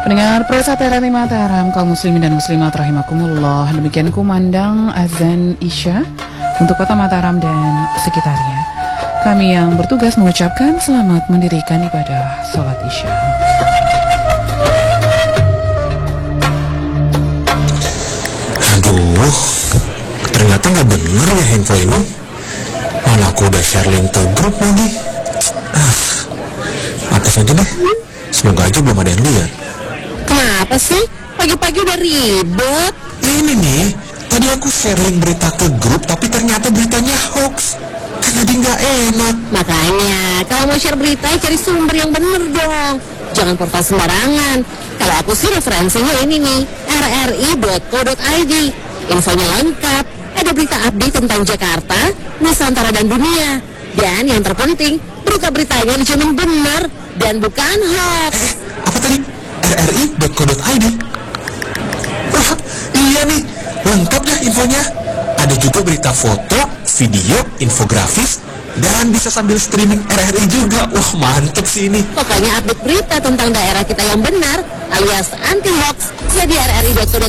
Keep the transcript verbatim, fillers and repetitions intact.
Pendengar Persat R R I Mataram, kaum muslimin dan muslimat rahimakumullah. Demikian kumandang azan Isya untuk kota Mataram dan sekitarnya. Kami yang bertugas mengucapkan selamat mendirikan ibadah sholat Isya. Aduh, ternyata nggak bener ya info ini. Mana aku udah share link ke grup lagi. Ah, atas aja deh. Semoga aja belum ada yang lihat. Kenapa sih? Pagi-pagi udah ribet. Ini nih, tadi aku share link berita ke grup, tapi ternyata beritanya hoax. Kan jadi nggak enak. Makanya, kalau mau share berita, cari sumber yang bener dong. Jangan portal sembarangan. Kalau aku sih referensinya ini nih, r r i dot co dot i d. Infonya lengkap. Ada berita update tentang Jakarta, Nusantara, dan dunia. Dan yang terpenting, berita-beritanya dijamin benar dan bukan hoax. Eh, apa tadi? r r i dot co dot i d. Wah, iya nih, lengkap dah infonya. Ada juga berita foto, video, infografis, dan bisa sambil streaming R R I juga. Wah, mantep sih ini. Pokoknya update berita tentang daerah kita yang benar alias anti hoax, jadi r r i dot co dot